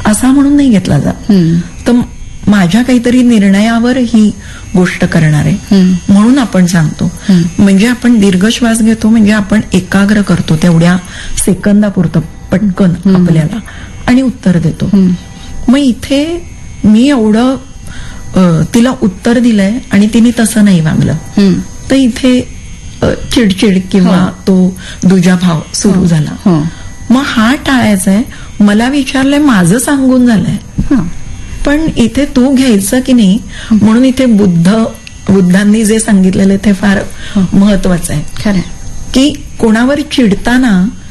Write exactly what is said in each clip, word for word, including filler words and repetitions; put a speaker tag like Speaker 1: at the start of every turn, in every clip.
Speaker 1: असा म्हणून नाही घेतला जात. तर माझ्या काहीतरी निर्णयावर ही गोष्ट करणार आहे म्हणून आपण सांगतो. म्हणजे आपण दीर्घ श्वास घेतो, म्हणजे आपण एकाग्र करतो तेवढ्या सेकंदापुरतं पटकन आपल्याला, आणि उत्तर देतो. मग इथे मी एवढं तिला उत्तर दिलंय आणि तिने तसं नाही वागलं, तर इथे चिडचिड किंवा तो दुजाभाव सुरू झाला. मग हा टाळायचा आहे. मला विचारलंय, माझं सांगून झालंय, पण इथे तू घ्यायचं की नाही, म्हणून इथे बुद्ध बुद्धांनी जे सांगितलेलं ते फार महत्वाचं आहे. खरं की कोणावर चिडताना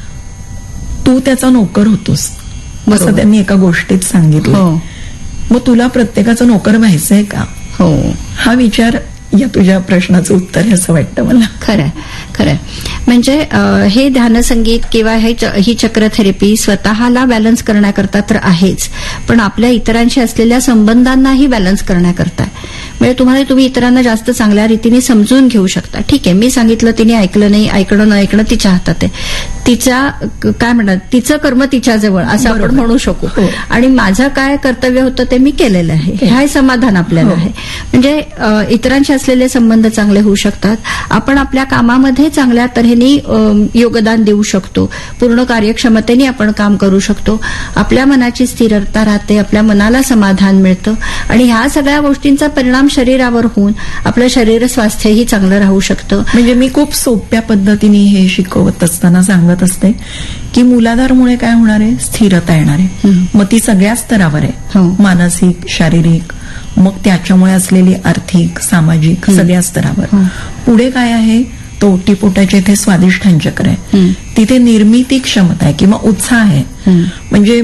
Speaker 1: तू त्याचा नोकर होतोस, असं त्यांनी एका गोष्टीत सांगितलं. मग तुला प्रत्येकाचं नोकर व्हायचंय का? हो, हा विचार या तुझ्या प्रश्नाचं उत्तर आहे असं वाटतं मला.
Speaker 2: खरंय खरंय. म्हणजे हे ध्यानसंगीत किंवा हे ही चक्र थेरपी स्वतःला बॅलन्स करण्याकरता तर आहेच, पण आपल्या इतरांशी असलेल्या संबंधांनाही बॅलन्स करण्याकरता. म्हणजे तुम्हाला तुम्ही इतरांना जास्त चांगल्या रीतीने समजून घेऊ शकता. ठीक आहे, मी सांगितलं तिने ऐकलं नाही, ऐकणं न ऐकणं तिच्या हातात आहे. तिच्या काय म्हणतात, तिचं कर्म तिच्याजवळ असं आपण म्हणू शकू. आणि माझं काय कर्तव्य होतं ते मी केलेलं आहे, हे समाधान आपल्याला आहे. म्हणजे इतरांशी असलेले संबंध चांगले होऊ शकतात. आपण आपल्या कामामध्ये चांगल्या तऱ्हेने योगदान देऊ शकतो. पूर्ण कार्यक्षमतेने आपण काम करू शकतो. आपल्या मनाची स्थिरता राहते, आपल्या मनाला समाधान मिळतं, आणि ह्या सगळ्या गोष्टींचा परिणाम शरीरावर होऊन आपलं शरीर स्वास्थ्यही चांगलं राहू शकतं.
Speaker 1: म्हणजे मी खूप सोप्या पद्धतीने हे शिकवत असताना सांगत असते की मूलाधारमुळे काय होणार आहे, स्थिरता येणार आहे. मग ती सगळ्या स्तरावर आहे, मानसिक, शारीरिक, मग त्याच्यामुळे असलेली आर्थिक, सामाजिक, सगळ्या स्तरावर. पुढे काय आहे, तो ओटीपोटाचे इथे स्वादिष्ठान चक्र आहे, तिथे निर्मिती क्षमता आहे किंवा उत्साह आहे. म्हणजे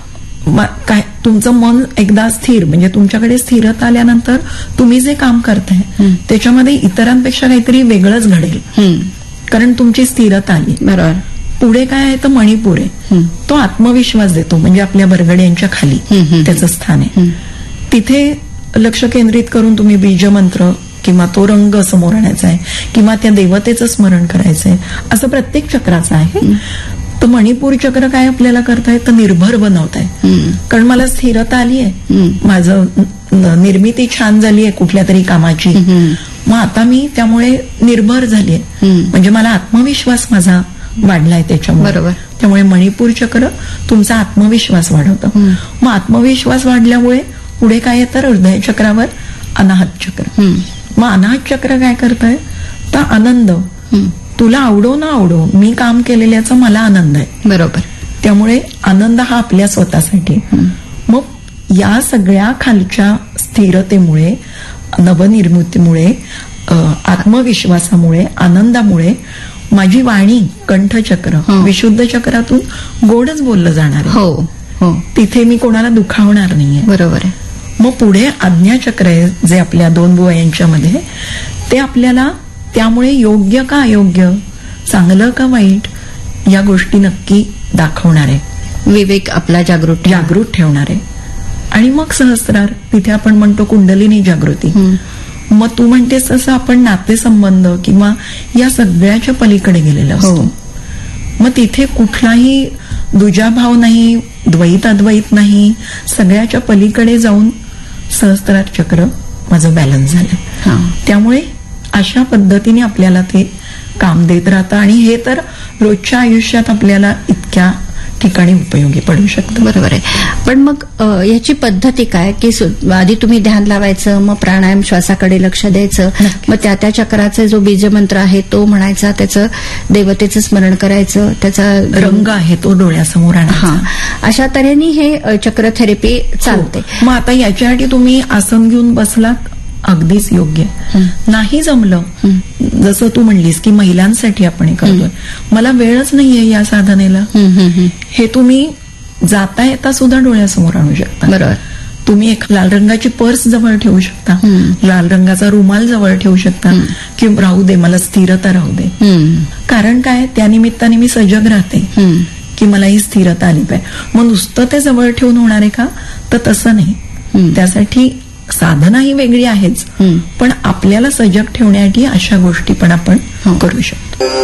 Speaker 1: काय, तुमचं मन एकदा स्थिर, म्हणजे तुमच्याकडे स्थिरता आल्यानंतर तुम्ही जे काम करताय त्याच्यामध्ये इतरांपेक्षा काहीतरी वेगळंच घडेल, कारण तुमची स्थिरता आली. बरोबर. पुढे काय आहे, तर मणिपूर आहे, तो आत्मविश्वास देतो. म्हणजे आपल्या बरगड्यांच्या खाली त्याचं स्थान आहे. तिथे लक्ष केंद्रित करून तुम्ही बीजमंत्र किंवा तो रंग समोर आणायचा आहे किंवा त्या देवतेचं स्मरण करायचंय, असं प्रत्येक चक्राचं आहे. तर मणिपूर चक्र काय आपल्याला करताय, तर निर्भर बनवताय. कारण मला स्थिरता आली आहे, माझं निर्मिती छान झाली आहे कुठल्या तरी कामाची, मग आता मी त्यामुळे निर्भर झाली आहे. म्हणजे मला आत्मविश्वास माझा वाढलाय त्याच्यामुळे. बरोबर. त्यामुळे मणिपूर चक्र तुमचा आत्मविश्वास वाढवतं. मग आत्मविश्वास वाढल्यामुळे पुढे काय येतं, हृदय चक्रावर अनाहत चक्र. मग अनाहत चक्र काय करतंय, तर आनंद. तुला आवडो ना आवडो, मी काम केलेल्याचा मला आनंद आहे. बरोबर. त्यामुळे आनंद हा आपल्या स्वतःसाठी. मग या सगळ्या खालच्या स्थिरतेमुळे, नवनिर्मितीमुळे, आत्मविश्वासामुळे, आनंदामुळे माझी वाणी, कंठचक्र, विशुद्ध चक्रातून गोडच बोललं जाणार आहे. हो हो. तिथे मी कोणाला दुखावणार नाहीये. बरोबर आहे. मग पुढे आज्ञाचक्र आहे जे आपल्या दोन बुवा यांच्यामध्ये, ते आपल्याला त्यामुळे योग्य का अयोग्य, चांगलं का वाईट, या गोष्टी नक्की दाखवणार आहे.
Speaker 2: विवेक आपला जागृत
Speaker 1: जागृत ठेवणार आहे. आणि मग सहस्रार, तिथे आपण म्हणतो कुंडलिनी जागृती. मग तू म्हणतेस तसं आपण नातेसंबंध किंवा या सगळ्याच्या पलीकडे गेलेलं असतो. मग तिथे कुठलाही दुजाभाव नाही, द्वैत अद्वैत नाही, सगळ्याच्या पलीकडे जाऊन सहस्त्रार चक्र माझं बॅलन्स झालं. त्यामुळे अशा पद्धतीने आपल्याला ते काम देत राहतं, आणि हे तर रोजच्या आयुष्यात आपल्याला इतक्या ठिकाणी उपयोगी पडू शकतं.
Speaker 2: बरोबर आहे. पण मग याची पद्धती काय, की आधी तुम्ही ध्यान लावायचं, मग प्राणायाम, श्वासाकडे लक्ष द्यायचं, मग त्या त्या चक्राचा जो बीजमंत्र आहे तो म्हणायचा, त्याचं देवतेचं स्मरण करायचं, त्याचा
Speaker 1: रंग आहे तो डोळ्यासमोर आणायचा.
Speaker 2: अशा तऱ्हेने हे चक्र थेरपी चालते.
Speaker 1: मग आता याच्यासाठी तुम्ही आसन घेऊन बसलात, अगदीच योग्य. नाही जमलं, जसं तू म्हणलीस की महिलांसाठी आपण हे करतोय, मला वेळच नाहीये या साधनेला, हे तुम्ही जाता येता सुद्धा डोळ्यासमोर आणू शकता. बरोबर. तुम्ही एक लाल रंगाची पर्स जवळ ठेवू शकता, लाल रंगाचा रुमाल जवळ ठेवू शकता, की राहू दे, मला स्थिरता राहू दे. कारण काय, त्या निमित्ताने मी सजग राहते की मला ही स्थिरता आली पाहिजे. मग नुसतं ते जवळ ठेवून होणार आहे का, तर तसं नाही. त्यासाठी साधना ही वेगळी आहेच, पण आपल्याला सजग ठेवण्यासाठी अशा गोष्टी पण आपण करू शकतो.